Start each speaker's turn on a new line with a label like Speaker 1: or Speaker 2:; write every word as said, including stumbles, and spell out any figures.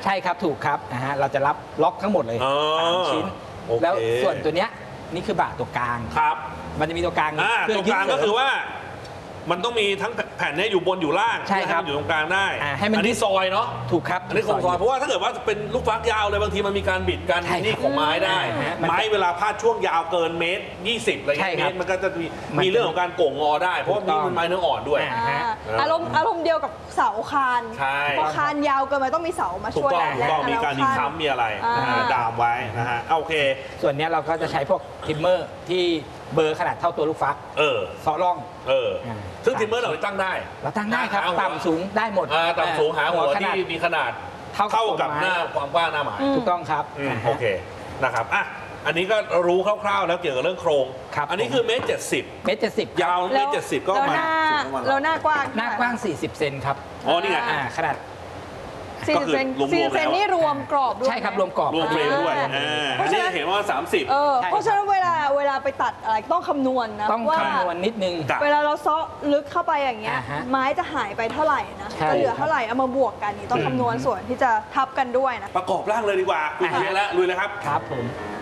Speaker 1: ใช่ครับถูกครับนะฮะเราจะรับล็อกทั้งหมดเลยสามชิ้นแล้วส่วนตัวเนี้ยนี่คือบาตัวกลาง
Speaker 2: ครับ
Speaker 1: มันจะมีตัวกลาง
Speaker 2: ตัวกลางก็คือว่ามันต้องมีทั้งแผ่นนี้อยู่บนอยู่ล่าง
Speaker 1: ใช่ครับ
Speaker 2: อยู่ตรงกลางได้
Speaker 1: ให้มัน
Speaker 2: อันนี้ซอยเนาะ
Speaker 1: ถูกครับ
Speaker 2: อันนี้ของซอยเพราะว่าถ้าเกิดว่าเป็นลูกฟักยาวเลยบางทีมันมีการบิดกันนี่ของไม้ได้ไม้เวลาพาดช่วงยาวเกินเมตรยี่สิบอะไรเงี้ยเมตรมันก็จะมีมีเรื่องของการโก่งงอได้เพราะว่านี่มันไม้เนื้ออ่อนด้วย
Speaker 3: อารมณ์อารมณ์เดียวกับเสาคานพอคานยาวเกินไปต้องมีเสามาช่วย
Speaker 2: ก็มีการยิงค้ำมีอะไรดามไว้นะฮะโอเค
Speaker 1: ส่วนนี้เราก็จะใช้พวกทิมเมอร์ที่เบอร์ขนาดเท่าตัวลูกฟัก
Speaker 2: เออ
Speaker 1: ซอร่อง
Speaker 2: เออซึ่งทิมเมอร์เราตั้งได้
Speaker 1: เราตั้งได้ครับต่ำสูงได้หมด
Speaker 2: ต่ำสูงหาหัวที่มีขนาดเท่ากับหน้าความกว้างหน้าหมาย
Speaker 1: ถูกต้องครับ
Speaker 2: โอเคนะครับอ่ะอันนี้ก็รู้คร่าวๆแล้วเกี่ยวกับเรื่องโครงอันนี้คือเมตรเจ็ดสิบ
Speaker 1: เมตรเจ็ดสิบ
Speaker 2: ยาวเมตรเจ็ดสิบก็มา
Speaker 3: เราหน้ากว้าง
Speaker 1: หน้ากว้างสี่สิบเซนครับ
Speaker 2: อ๋อนี่ไง
Speaker 1: ขนาด
Speaker 3: สี่สิบเซนสี่สิบเซนนี่รวมกรอบด้วย
Speaker 1: ใช่ครับรวมกรอบ
Speaker 2: รวมเฟรมด้วยอันนี้เห็นว่าสามสิบ
Speaker 3: เออเพราะฉะนั้นเวลาเวลาไปตัดอะไรต้องคำนวณนะ
Speaker 1: ต้องคำนวณนิดนึง
Speaker 3: เวลาเราซ้อลึกเข้าไปอย่างเงี้ยไม้จะหายไปเท่าไหร่นะจะเหลือเท่าไหร่เอามาบวกกันนี่ต้องคำนวณส่วนที่จะทับกันด้วยนะ
Speaker 2: ประกอบร่างเลยดีกว่าคุยกันแล้วลุยเลยครับ
Speaker 1: ครับผม